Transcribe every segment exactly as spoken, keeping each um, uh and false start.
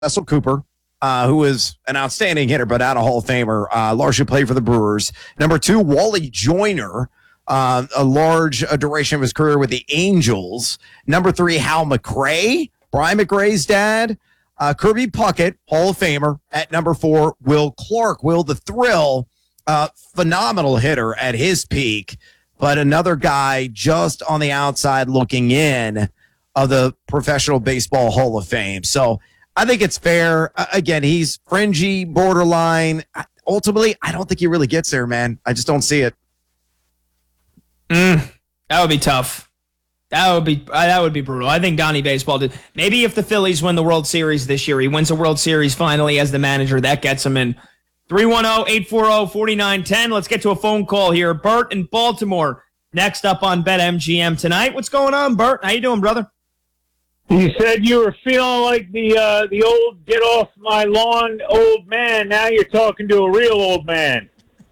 Russell Cooper, uh, who is an outstanding hitter, but not a Hall of Famer, uh, largely played for the Brewers. Number two, Wally Joyner, uh, a large uh, duration of his career with the Angels. Number three, Hal McRae, Brian McRae's dad. Uh, Kirby Puckett, Hall of Famer. At number four, Will Clark. Will the Thrill, uh, phenomenal hitter at his peak, but another guy just on the outside looking in of the Professional Baseball Hall of Fame. So I think it's fair. Uh, again, he's fringy, borderline. Ultimately, I don't think he really gets there, man. I just don't see it. Mm, that would be tough. That would be uh, that would be brutal. I think Donnie Baseball did. Maybe if the Phillies win the World Series this year, he wins a World Series finally as the manager. That gets him in. three one zero, eight four zero, four nine one zero. Let's get to a phone call here. Bert in Baltimore, next up on BetMGM tonight. What's going on, Bert? How you doing, brother? You said you were feeling like the uh, the old get off my lawn old man. Now you're talking to a real old man.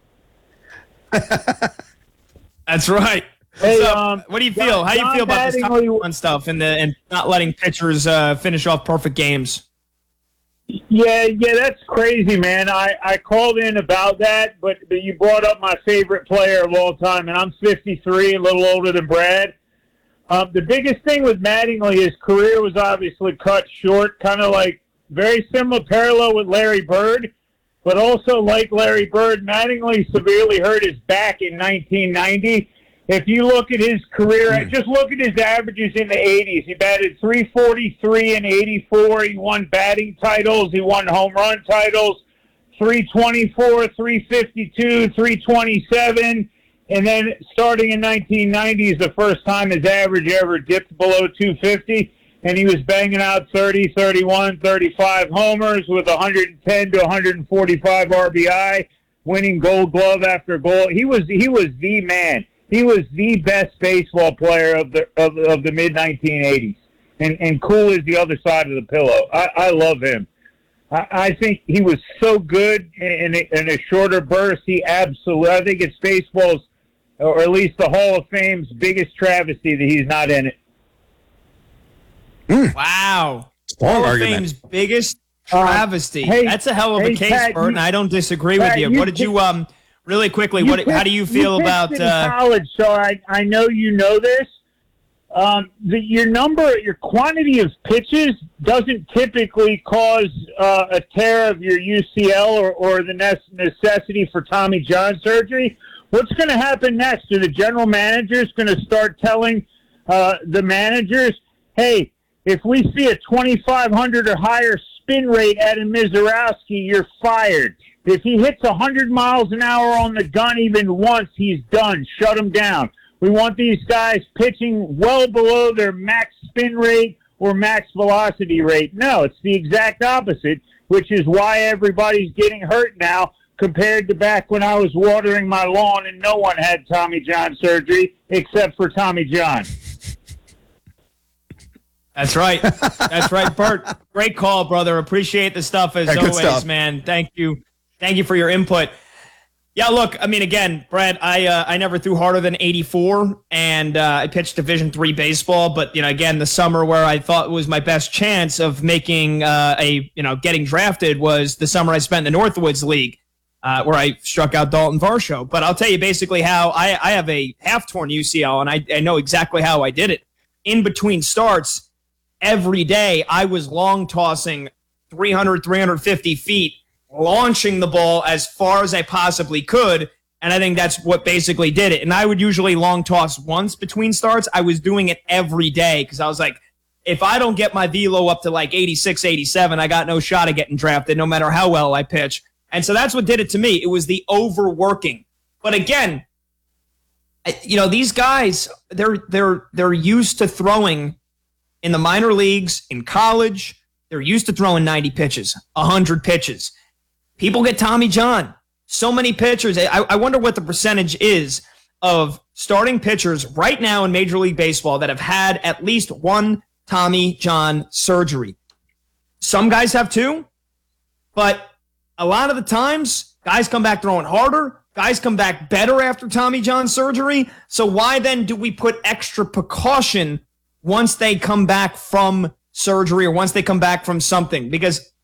That's right. Hey, so, um, what do you feel? How do you feel about this top stuff and the and not letting pitchers uh, finish off perfect games? Yeah, yeah, that's crazy, man. I, I called in about that, but, but you brought up my favorite player of all time, and I'm fifty-three, a little older than Brad. Um, the biggest thing with Mattingly, his career was obviously cut short, kind of like very similar parallel with Larry Bird, but also like Larry Bird, Mattingly severely hurt his back in nineteen ninety. If you look at his career, mm. just look at his averages in the eighties. He batted three forty-three in eighty-four. He won batting titles. He won home run titles, three twenty-four, three fifty-two, three twenty-seven. And then starting in nineteen ninety is the first time his average ever dipped below two fifty. And he was banging out thirty, thirty-one, thirty-five homers with one ten to one forty-five R B I, winning Gold Glove after gold. He was he was the man. He was the best baseball player of the of, of the mid nineteen eighties, and and cool is the other side of the pillow. I, I love him. I, I think he was so good in, in, a, in a shorter burst. He absolutely. I think it's baseball's, or at least the Hall of Fame's biggest travesty that he's not in it. Mm. Wow, Strong Hall argument. of Fame's biggest travesty. Uh, hey, That's a hell of hey, a case, Pat, Bert, and I don't disagree Pat, with you. you What did you um? Really quickly, you what? pitched, how do you feel you about in uh, college? So I, I know you know this. Um, the, your number, your quantity of pitches doesn't typically cause uh, a tear of your U C L or, or the necessity for Tommy John surgery. What's going to happen next? Are the general managers going to start telling uh, the managers, "Hey, if we see a twenty-five hundred or higher spin rate at a Mizorowski, you're fired. If he hits one hundred miles an hour on the gun even once, he's done. Shut him down." We want these guys pitching well below their max spin rate or max velocity rate. No, it's the exact opposite, which is why everybody's getting hurt now compared to back when I was watering my lawn and no one had Tommy John surgery except for Tommy John. That's right. That's right, Bert. Great call, brother. Appreciate the stuff as yeah, always, stuff. man. Thank you. Thank you for your input. Yeah, look, I mean, again, Brad, I uh, I never threw harder than eighty-four, and uh, I pitched Division three baseball. But you know, again, the summer where I thought was my best chance of making uh, a you know getting drafted was the summer I spent in the Northwoods League, uh, where I struck out Dalton Varsho. But I'll tell you basically how I I have a half torn U C L, and I, I know exactly how I did it. In between starts, every day I was long tossing three hundred, three fifty feet, launching the ball as far as I possibly could, and I think that's what basically did it. And I would usually long toss once between starts. I was doing it every day because I was like, if I don't get my velo up to like eighty-six, eighty-seven, I got no shot at getting drafted no matter how well I pitch. And so that's what did it to me. It was the overworking. But again, you know, these guys, they're they're they're used to throwing in the minor leagues, in college. They're used to throwing ninety pitches, one hundred pitches. People get Tommy John. So many pitchers. I, I wonder what the percentage is of starting pitchers right now in Major League Baseball that have had at least one Tommy John surgery. Some guys have two, but a lot of the times, guys come back throwing harder. Guys come back better after Tommy John surgery. So why then do we put extra precaution once they come back from surgery or once they come back from something? Because